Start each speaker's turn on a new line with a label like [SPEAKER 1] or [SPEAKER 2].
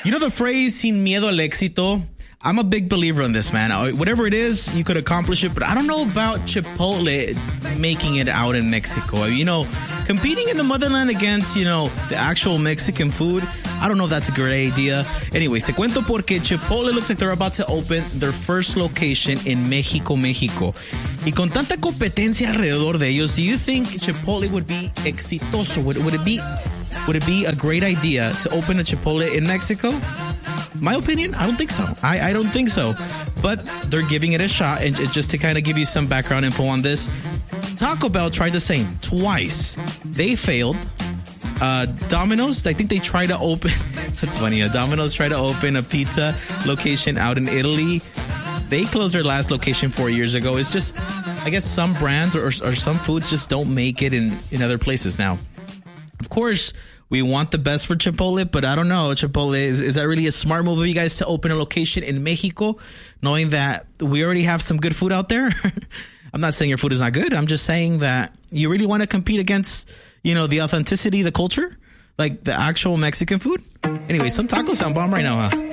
[SPEAKER 1] You know the phrase "sin miedo al éxito"? I'm a big believer in this, man. Whatever it is, you could accomplish it, but I don't know about Chipotle making it out in Mexico. You know, competing in the motherland against, you know, the actual Mexican food, I don't know if that's a great idea. Anyways, te cuento porque Chipotle looks like they're about to open their first location in Mexico. Y con tanta competencia alrededor de ellos, do you think Chipotle would be exitoso? Would it be a great idea to open a Chipotle in Mexico? My opinion, I don't think so. I don't think so. But they're giving it a shot. And just to kind of give you some background info on this, Taco Bell tried the same twice. They failed. Domino's, I think they tried to open... That's funny. Domino's tried to open a pizza location out in Italy. They closed their last location 4 years ago. It's just, I guess some brands or some foods just don't make it in other places now. Of course, we want the best for Chipotle, but I don't know. Chipotle, is that really a smart move of you guys to open a location in Mexico, knowing that we already have some good food out there? I'm not saying your food is not good. I'm just saying that you really want to compete against, you know, the authenticity, the culture, like the actual Mexican food. Anyway, some tacos sound bomb right now, huh?